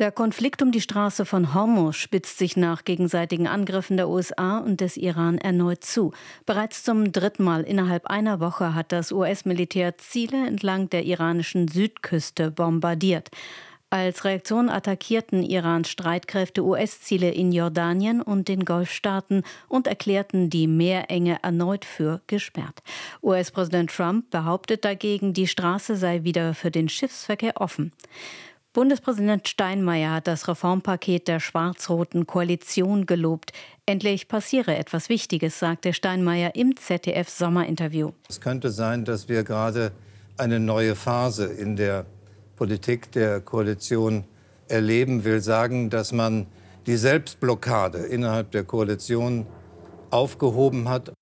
Der Konflikt um die Straße von Hormuz spitzt sich nach gegenseitigen Angriffen der USA und des Iran erneut zu. Bereits zum dritten Mal innerhalb einer Woche hat das US-Militär Ziele entlang der iranischen Südküste bombardiert. Als Reaktion attackierten Irans Streitkräfte US-Ziele in Jordanien und den Golfstaaten und erklärten die Meerenge erneut für gesperrt. US-Präsident Trump behauptet dagegen, die Straße sei wieder für den Schiffsverkehr offen. Bundespräsident Steinmeier hat das Reformpaket der schwarz-roten Koalition gelobt. Endlich passiere etwas Wichtiges, sagte Steinmeier im ZDF-Sommerinterview. Es könnte sein, dass wir gerade eine neue Phase in der Politik der Koalition erleben. Will sagen, dass man die Selbstblockade innerhalb der Koalition aufgehoben hat.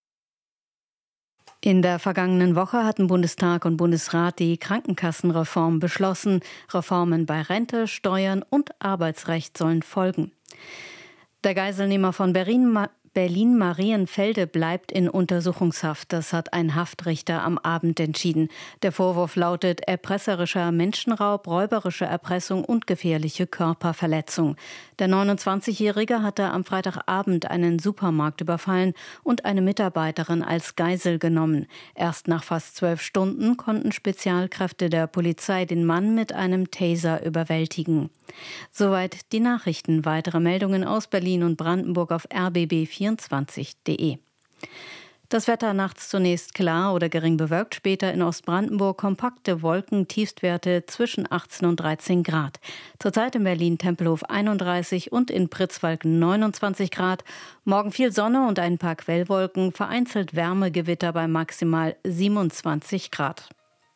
In der vergangenen Woche hatten Bundestag und Bundesrat die Krankenkassenreform beschlossen. Reformen bei Rente, Steuern und Arbeitsrecht sollen folgen. Der Geiselnehmer von Berlin-Marienfelde bleibt in Untersuchungshaft. Das hat ein Haftrichter am Abend entschieden. Der Vorwurf lautet erpresserischer Menschenraub, räuberische Erpressung und gefährliche Körperverletzung. Der 29-Jährige hatte am Freitagabend einen Supermarkt überfallen und eine Mitarbeiterin als Geisel genommen. Erst nach fast 12 Stunden konnten Spezialkräfte der Polizei den Mann mit einem Taser überwältigen. Soweit die Nachrichten. Weitere Meldungen aus Berlin und Brandenburg auf rbb24.de. Das Wetter nachts zunächst klar oder gering bewölkt, später in Ostbrandenburg kompakte Wolken, Tiefstwerte zwischen 18 und 13 Grad. Zurzeit in Berlin-Tempelhof 31 und in Pritzwalk 29 Grad. Morgen viel Sonne und ein paar Quellwolken, vereinzelt Wärmegewitter bei maximal 27 Grad.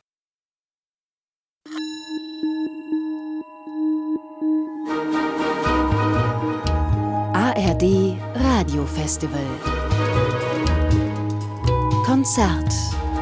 ARD Radiofestival Konzert.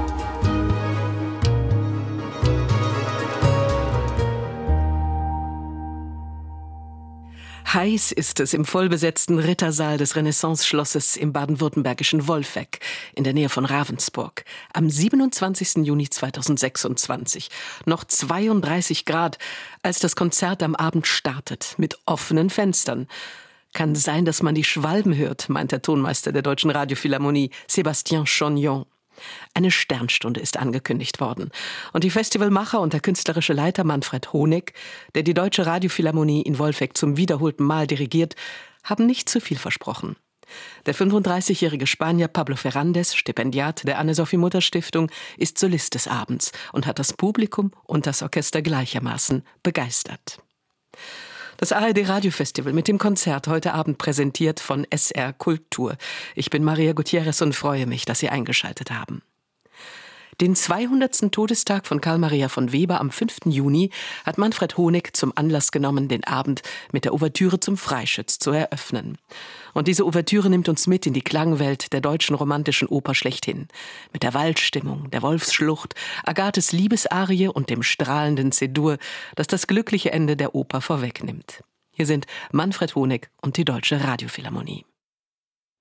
Heiß ist es im vollbesetzten Rittersaal des Renaissance-Schlosses im baden-württembergischen Wolfegg in der Nähe von Ravensburg am 27. Juni 2026. Noch 32 Grad, als das Konzert am Abend startet, mit offenen Fenstern. Kann sein, dass man die Schwalben hört, meint der Tonmeister der Deutschen Radiophilharmonie, Sébastien Chognon. Eine Sternstunde ist angekündigt worden. Und die Festivalmacher und der künstlerische Leiter Manfred Honeck, der die Deutsche Radiophilharmonie in Wolfegg zum wiederholten Mal dirigiert, haben nicht zu viel versprochen. Der 35-jährige Spanier Pablo Ferrandes, Stipendiat der Anne-Sophie-Mutter-Stiftung, ist Solist des Abends und hat das Publikum und das Orchester gleichermaßen begeistert. Das ARD-Radiofestival mit dem Konzert heute Abend präsentiert von SR Kultur. Ich bin Maria Gutierrez und freue mich, dass Sie eingeschaltet haben. Den 200. Todestag von Karl Maria von Weber am 5. Juni hat Manfred Honeck zum Anlass genommen, den Abend mit der Ouvertüre zum Freischütz zu eröffnen. Und diese Ouvertüre nimmt uns mit in die Klangwelt der deutschen romantischen Oper schlechthin. Mit der Waldstimmung, der Wolfsschlucht, Agathes Liebesarie und dem strahlenden C-Dur, das das glückliche Ende der Oper vorwegnimmt. Hier sind Manfred Honeck und die Deutsche Radiophilharmonie.